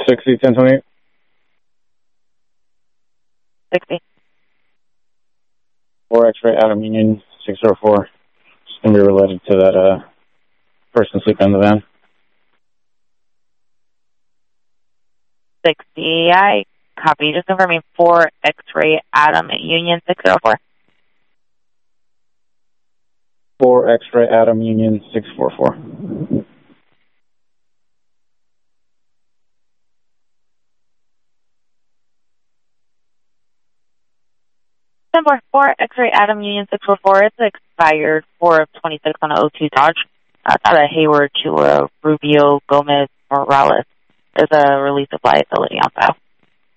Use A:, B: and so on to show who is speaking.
A: 60, 1028.
B: 60.
A: 4 X-ray Adam Union 604. It's going to be related to that person sleeping in the van.
B: 60. I copy. Just confirming 4 X-ray Adam Union 604.
A: 4 X-ray Adam Union 644.
B: 4 X-ray Adam Union 644. It's expired 4 of 26 on a 02 Dodge. It's out of Hayward to Rubio Gomez Morales. There's a release of liability on file.